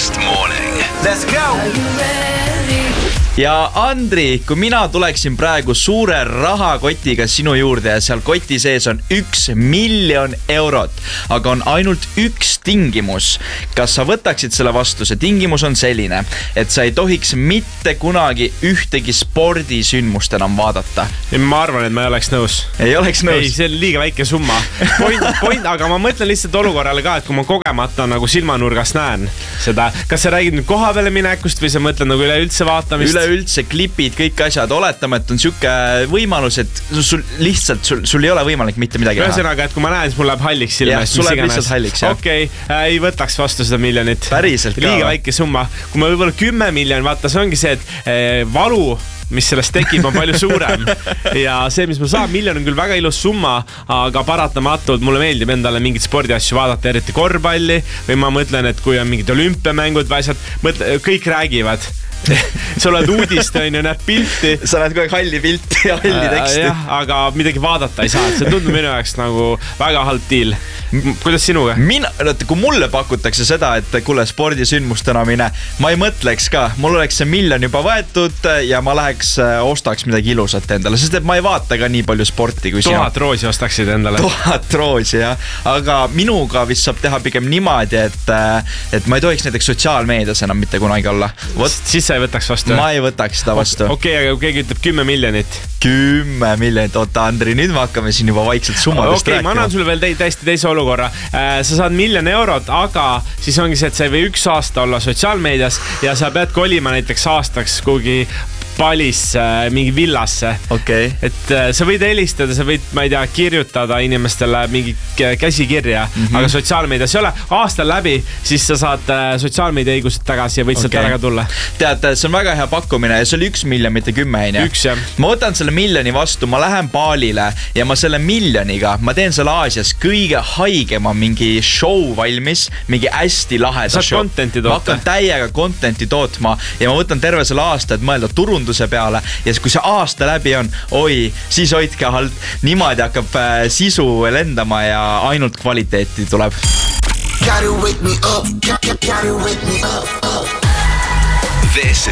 Most Morning. Let's go! Ja Andri, kui mina tuleksin praegu suure rahakotiga sinu juurde ja seal koti sees on 1 miljon eurot, aga on ainult üks tingimus. Kas sa võtaksid selle vastu? See tingimus on selline, et sa ei tohiks mitte kunagi ühtegi spordisündmust enam vaadata. Ma arvan, et ma ei oleks nõus. Ei oleks nõus? Ei, see on liiga väike summa. Aga ma mõtlen lihtsalt olukorrale ka, et kui ma kogemata nagu silmanurgast näen seda. Kas sa räägid nüüd koha peale minekust või sa mõtled nagu üleüldse vaatamist? Üleüldse klipid, kõik asjad, oletame, et on siuke võimalus, et sul ei ole võimalik mitte midagi näha. Ühesõnaga, et kui ma näen, siis mul läheb halliks silmast. Sul läheb lihtsalt halliks, jah. Okei, ei võtaks vastu 100 miljonit. Päriselt ka. Liiga väike summa. Kui ma võib-olla 10 miljon, vaata, see ongi see, et valu, mis sellest tekib, on palju suurem. Ja see, mis ma saan, miljon on küll väga ilus summa, aga paratamatult mulle meeldib endale mingid spordiasju vaadata, eriti korvpalli, või ma mõtlen, et kui on mingid olümpiamängud või asjad, kõik räägivad. Sa oled uudist, näed pilti. Sa näed kogu aeg halli pilti ja halli teksti. Jah, aga midagi vaadata ei saa. See tundub minu jaoks nagu väga halb deal. Kuidas sinuga? Kui mulle pakutakse seda, et kuule spordisündmustena mine, ma ei mõtleks ka. Mul oleks see miljon juba võetud ja ma läheks ostaks midagi ilusat endale, sest et ma ei vaata ka nii palju sporti kui sina. 1000 roosi ostaksid endale. 1000 roosi, jah. Aga minuga vist saab teha pigem niimoodi, et ma ei tohiks näiteks sotsiaalmeedias enam mitte kunagi olla. Siis sa ei võtaks vastu? Ma ei võtaks seda vastu. Okei, aga kui keegi ütleb 10 miljonit. 10 miljonit, oota Andri, nüüd me hakkame siin juba vaikselt summadest rääkima. Ma annan sulle veel täiesti teise olukorra. Sa saad 1 miljon eurot, aga siis ongi see, et sa ei või 1 aasta olla sotsiaalmeedias ja sa pead kolima näiteks aastaks kuhugi Palisse, mingi villasse. Okay. Et sa võid helistada, sa võid, ma ei tea, kirjutada inimestele mingi käsikirja, aga sotsiaalmeedias ei ole. Aastal läbi, siis sa saad sotsiaalmeedia õigused tagasi ja võid sealt ära ka tulla. Tead, see on väga hea pakkumine ja see oli 1 miljon, mitte 10. Üks, jah. Ma võtan selle miljoni vastu, ma lähen Balile ja ma selle miljoniga, ma teen selle Aasias kõige haigema mingi show valmis, mingi hästi laheda show. Saad contenti toota. Ma hakkan täiega contenti tootma ja ma võtan terve selle aasta, et mõelda peale ja kui see aasta läbi on, siis hoidke niimoodi hakkab sisu lendama ja ainult kvaliteeti tuleb. This